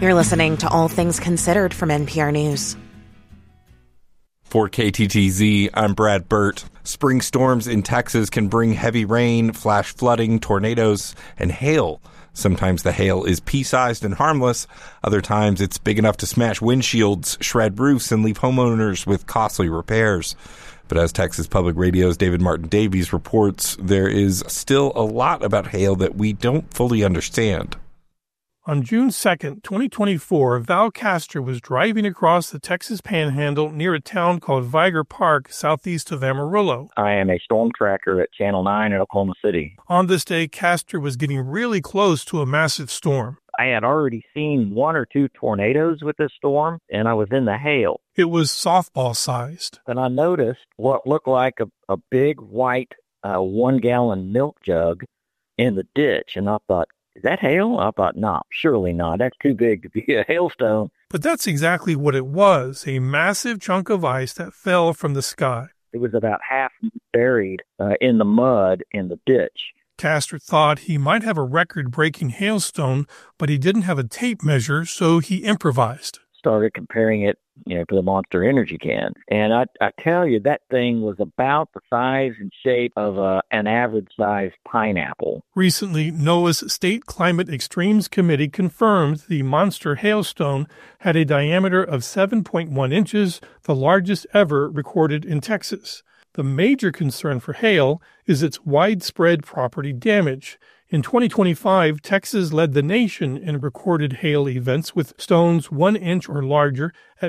You're listening to All Things Considered from NPR News. For KTTZ, I'm Brad Burt. Spring storms in Texas can bring heavy rain, flash flooding, tornadoes, and hail. Sometimes the hail is pea-sized and harmless. Other times it's big enough to smash windshields, shred roofs, and leave homeowners with costly repairs. But as Texas Public Radio's David Martin Davies reports, there is still a lot about hail that we don't fully understand. On June 2nd, 2024, Val Castor was driving across the Texas Panhandle near a town called Viger Park, southeast of Amarillo. I am a storm tracker at Channel 9 in Oklahoma City. On this day, Castor was getting really close to a massive storm. I had already seen one or two tornadoes with this storm, and I was in the hail. It was softball-sized. And I noticed what looked like a big white 1-gallon milk jug in the ditch, and I thought, is that hail? I thought, no, surely not. That's too big to be a hailstone. But that's exactly what it was, a massive chunk of ice that fell from the sky. It was about half buried in the mud in the ditch. Castor thought he might have a record-breaking hailstone, but he didn't have a tape measure, so he improvised. Started comparing it, to the Monster Energy can. And I tell you, that thing was about the size and shape of an average-sized pineapple. Recently, NOAA's State Climate Extremes Committee confirmed the monster hailstone had a diameter of 7.1 inches, the largest ever recorded in Texas. The major concern for hail is its widespread property damage. In 2025, Texas led the nation in recorded hail events with stones 1 inch or larger at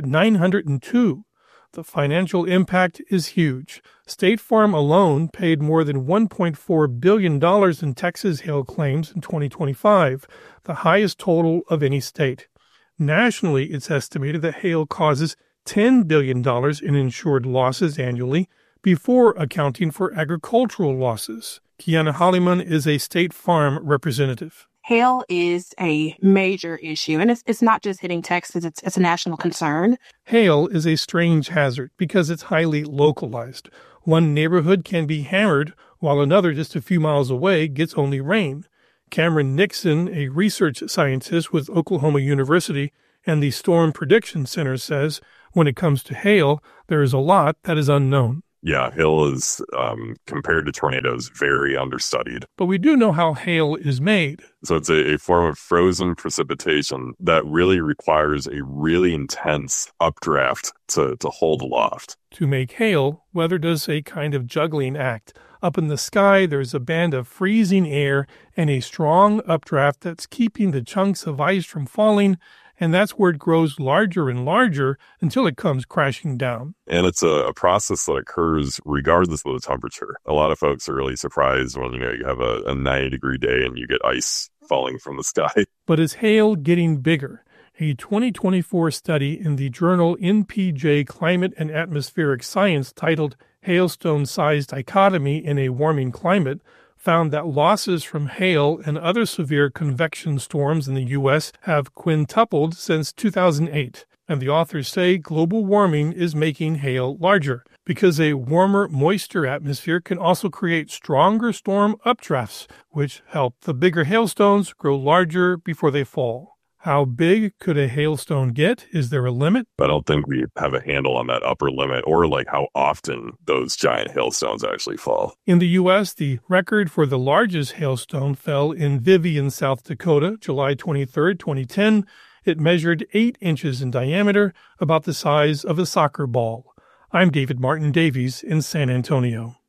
902. The financial impact is huge. State Farm alone paid more than $1.4 billion in Texas hail claims in 2025, the highest total of any state. Nationally, it's estimated that hail causes $10 billion in insured losses annually, before accounting for agricultural losses. Kiana Holliman is a State Farm representative. Hail is a major issue, and it's not just hitting Texas, it's a national concern. Hail is a strange hazard because it's highly localized. One neighborhood can be hammered, while another just a few miles away gets only rain. Cameron Nixon, a research scientist with Oklahoma University and the Storm Prediction Center, says when it comes to hail, there is a lot that is unknown. Yeah, hail is, compared to tornadoes, very understudied. But we do know how hail is made. So it's a form of frozen precipitation that really requires a really intense updraft to hold aloft. To make hail, weather does a kind of juggling act. Up in the sky, there's a band of freezing air and a strong updraft that's keeping the chunks of ice from falling, and that's where it grows larger and larger until it comes crashing down. And it's a process that occurs regardless of the temperature. A lot of folks are really surprised when, you have a 90-degree day and you get ice falling from the sky. But is hail getting bigger? A 2024 study in the journal NPJ Climate and Atmospheric Science titled Hailstone-Size Dichotomy in a Warming Climate found that losses from hail and other severe convection storms in the U.S. have quintupled since 2008. And the authors say global warming is making hail larger because a warmer, moister atmosphere can also create stronger storm updrafts, which help the bigger hailstones grow larger before they fall. How big could a hailstone get? Is there a limit? I don't think we have a handle on that upper limit or how often those giant hailstones actually fall. In the U.S., the record for the largest hailstone fell in Vivian, South Dakota, July 23, 2010. It measured 8 inches in diameter, about the size of a soccer ball. I'm David Martin Davies in San Antonio.